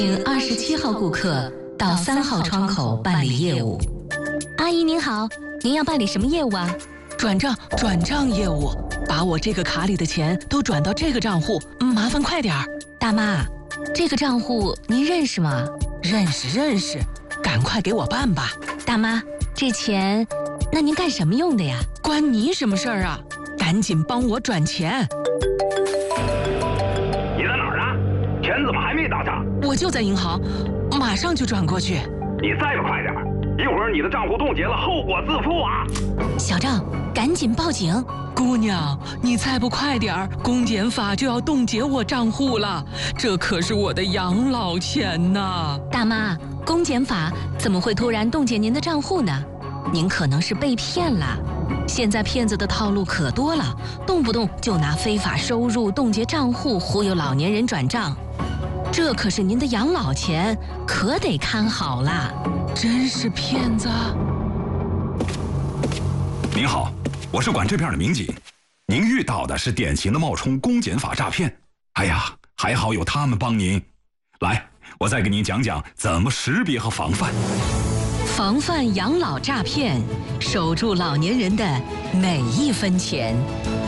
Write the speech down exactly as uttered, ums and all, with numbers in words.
请二十七号顾客到三号窗口办理业务。 阿姨您好，您要办理什么业务啊？ 转账转账业务，把我这个卡里的钱都转到这个账户，麻烦快点儿。 大妈，这个账户您认识吗？ 认识认识，赶快给我办吧。 大妈，这钱，那您干什么用的呀？ 关你什么事儿啊？赶紧帮我转钱。 你在哪儿啊？钱怎么还没打上？ 我就在银行，马上就转过去。 你再不快点，一会儿你的账户冻结了，后果自负啊！ 小张，赶紧报警！ 姑娘，你再不快点儿，公检法就要冻结我账户了，这可是我的养老钱呐！ 大妈，公检法怎么会突然冻结您的账户呢？您可能是被骗了。现在骗子的套路可多了，动不动就拿非法收入冻结账户忽悠老年人转账，这可是您的养老钱，可得看好了。 真是骗子！ 您好，我是管这片的民警，您遇到的是典型的冒充公检法诈骗。哎呀，还好有他们帮您。来，我再给您讲讲怎么识别和防范。 防范养老诈骗，守住老年人的每一分钱。